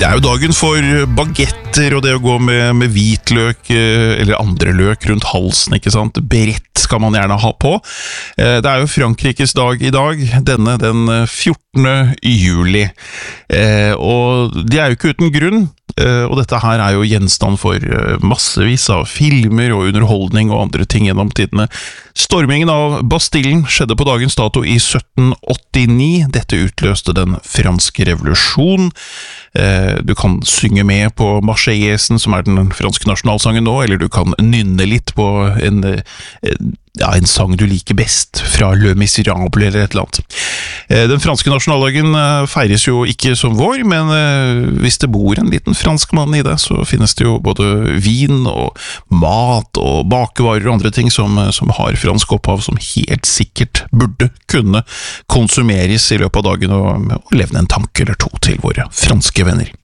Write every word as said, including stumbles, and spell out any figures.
Det er jo dagen for bagetter og det å gå med, med hvitløk eller andre løk rundt halsen, ikke sant? Brett skal man gjerne ha på. Det er jo Frankrikes dag i dag, denne den fjortende juli. Og de er jo ikke uten grunn, og dette her er jo gjenstand for massevis av filmer og underholdning og andre ting gjennom tidene. Stormingen av Bastillen skjedde på dagens dato i sytten åttini. Dette utløste den franske revolusjon. Du kan synge med på Marseillaisen, som er den franske nasjonalsangen nå, eller du kan nynne litt på en, ja, en sang du liker best, fra Le Miserable eller et eller annet. Den franske nasjonaldagen feires jo ikke som vår, men hvis det bor en liten franskmann i det, så finnes det jo både vin og mat og bakevarer og andre ting som, som har fransk opphav, som helt sikkert burde kunne konsumeres i løpet av dagen og, og levne en tanke eller to til våre franske venner.